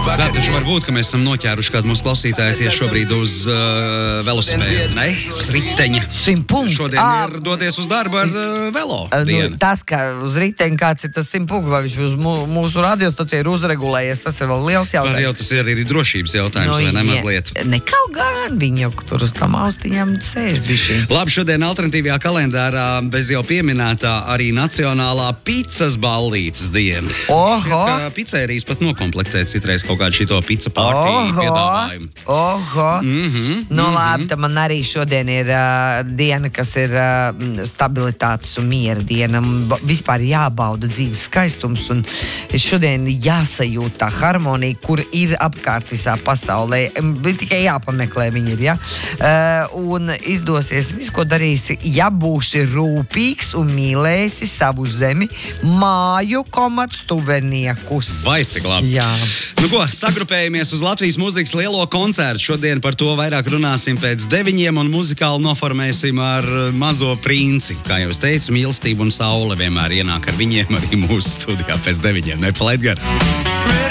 Tā taču var būt, ka mēs esam noķēruši kādu mūsu klausītāju tieši šobrīd uz velosipēda, ne? Uz riteņa. 100 punkti. Šodien ir doties uz darbu ar velo dienu. Tas, ka uz riteņa kāds ir tas 100 punkti, vai viņš uz mūsu radiostaciju ir uzregulējies, tas ir vēl liels jautājums. Jau tas ir arī drošības jautājums, vai ne mazliet? Nekau gan viņi jau tur uz tam austiņām sēž bišķi. Labi, šodien alternatīvajā kalendārā bez jau pieminētā arī Nacionālā picas ballītes diena. Oho! Pizzerijas pat nokomplektē citreiz kaut kādu šito pizza partiju piedāvājumu. Oho! Labi, tad man arī šodien ir diena, kas ir stabilitātes un miera diena. Vispār jābauda dzīves skaistums un šodien jāsajūt tā harmonija, kur ir apkārt visā pasaulē. Tikai jāpameklē viņi ir, ja? Un izdosies visu, ko darīsi, ja būsi rūpīgs un mīlēsi savu zemi, māju komats tuveniekus. Vai cik labi. Jā. Nu ko, sagrupējamies uz Latvijas mūzikas lielo koncertu. Šodien par to vairāk runāsim pēc 9 un muzikāli noformēsim ar Mazo princi. Kā jau es teicu, mīlestība un saule vienmēr ienāk ar viņiem arī mūsu studijā pēc 9. Nepalaid gar.